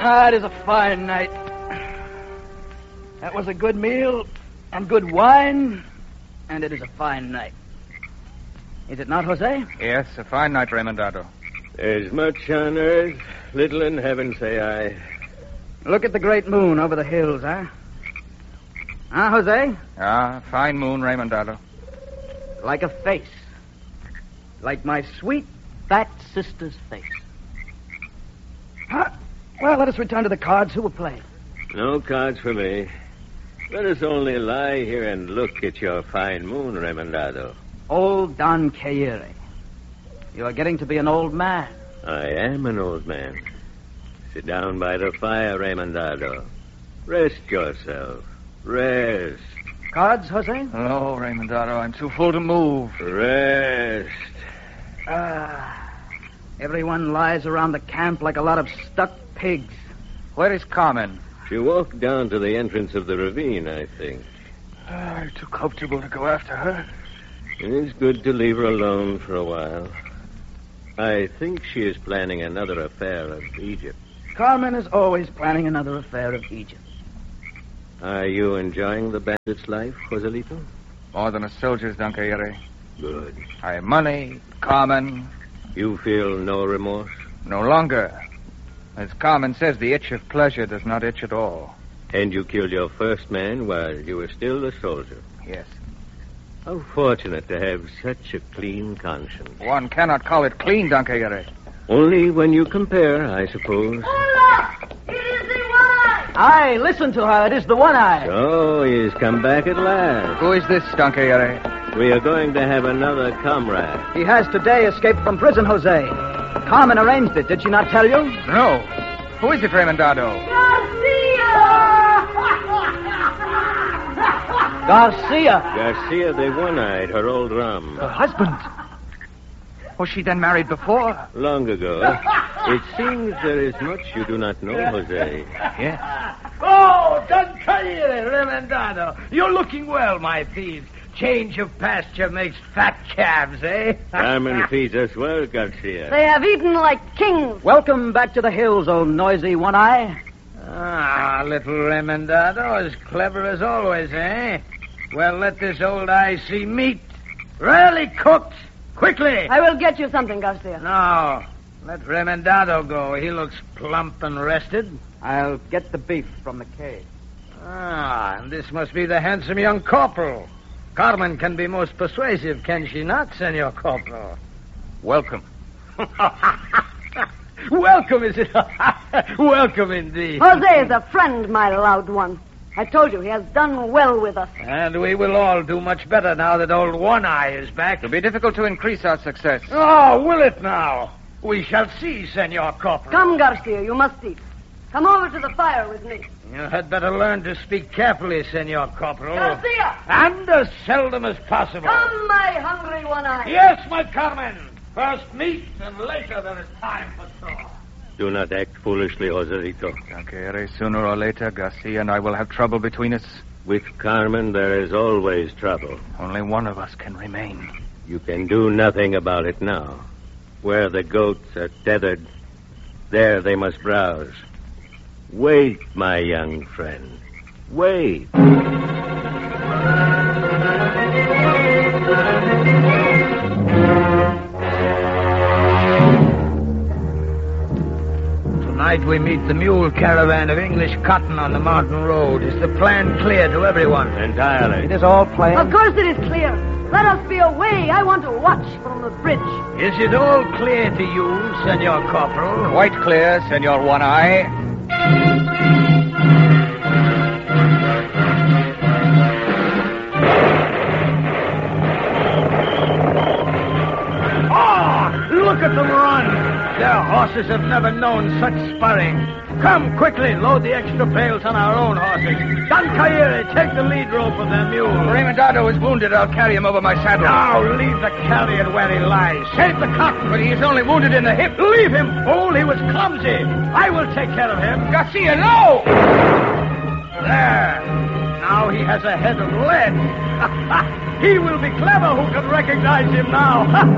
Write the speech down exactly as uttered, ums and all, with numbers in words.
Ah, it is a fine night. That was a good meal and good wine, and it is a fine night. Is it not, Jose? Yes, a fine night, Raymondado. There's much on earth, little in heaven, say I. Look at the great moon over the hills, huh? Huh, Jose? Ah, fine moon, Raymondado. Like a face. Like my sweet, fat sister's face. Huh? Well, let us return to the cards. Who will play? No cards for me. Let us only lie here and look at your fine moon, Raymondado. Old Don Quixote. You are getting to be an old man. I am an old man. Sit down by the fire, Raymondado. Rest yourself. Rest. Cards, Jose? No, Raymondado, I'm too full to move. Rest. Ah. Everyone lies around the camp like a lot of stuck pigs. Where is Carmen? She walked down to the entrance of the ravine, I think. Ah, too comfortable to go after her. It is good to leave her alone for a while. I think she is planning another affair of Egypt. Carmen is always planning another affair of Egypt. Are you enjoying the bandit's life, Joselito? More than a soldier's, Don Quixote. Good. I have money, Carmen. You feel no remorse? No longer. As Carmen says, the itch of pleasure does not itch at all. And you killed your first man while you were still a soldier. Yes. How fortunate to have such a clean conscience. One cannot call it clean, Don Quixote. Only when you compare, I suppose. Hola! It is the one-eye! Aye, listen to her. It is the one-eye. So he's come back at last. Who is this, Don Quixote? We are going to have another comrade. He has today escaped from prison, Jose. Carmen arranged it. Did she not tell you? No. Who is it, Raymondado? Garcia. Garcia the One-Eyed, her old rum. Her husband. Was she then married before? Long ago. It seems there is much you do not know, Jose. Yes. Oh, Don Quixote, Remendado. You're looking well, my thieves. Change of pasture makes fat calves, eh? Carmen feeds us well, Garcia. They have eaten like kings. Welcome back to the hills, old noisy one-eye. Ah, little Remendado, as clever as always, eh? Well, let this old eye see meat. Really cooked. Quickly. I will get you something, Garcia. No, let Remendado go. He looks plump and rested. I'll get the beef from the cave. Ah, and this must be the handsome young corporal. Carmen can be most persuasive, can she not, Senor Corporal? Welcome. Welcome, is it? Welcome indeed. Jose is a friend, my loud one. I told you, he has done well with us. And we will all do much better now that old One Eye is back. It'll be difficult to increase our success. Oh, will it now? We shall see, Senor Corporal. Come, Garcia, you must eat. Come over to the fire with me. You had better learn to speak carefully, Senor Corporal. Garcia! And as seldom as possible. Come, my hungry one-eye. Yes, my Carmen. First meat, and later there is time for straw. Do not act foolishly, Joselito. Don Quixote, sooner or later, Garcia and I will have trouble between us. With Carmen, there is always trouble. Only one of us can remain. You can do nothing about it now. Where the goats are tethered, there they must browse. Wait, my young friend. Wait. Tonight we meet the mule caravan of English cotton on the mountain road. Is the plan clear to everyone? Entirely. It is all plain. Of course it is clear. Let us be away. I want to watch from the bridge. Is it all clear to you, Senor Corporal? Quite clear, Senor One-Eye. Oh, look at them run! Their horses have never known such sparring. Come, quickly, load the extra pails on our own horses. Don Quixote, take the lead rope of their mule. Raymondado is wounded. I'll carry him over my saddle. Now, leave the carrier where he lies. Save the cotton. But he is only wounded in the hip. Leave him, fool. He was clumsy. I will take care of him. Garcia, no! There. Now he has a head of lead. He will be clever who can recognize him now.